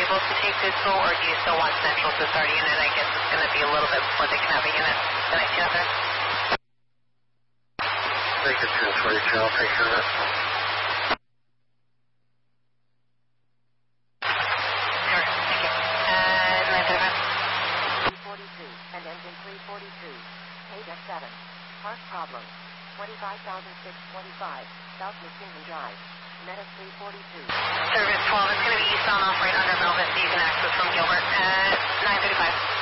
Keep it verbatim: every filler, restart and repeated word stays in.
able to take Disco, or do you still want Central to start a unit? I guess it's going to be a little bit before they can have a unit. Can I see that there? Take it ten forty-two, I'll take care of it. Sure, thank you. Uh, nine thirty-five. three forty-two, and engine three forty-two. Eight F seven. Park problem. twenty-five thousand six hundred twenty-five. South Muskegon Drive. Meta three forty-two. Service twelve, it's going to be eastbound off right under Melvin, so you can access from Gilbert. Uh, nine thirty-five.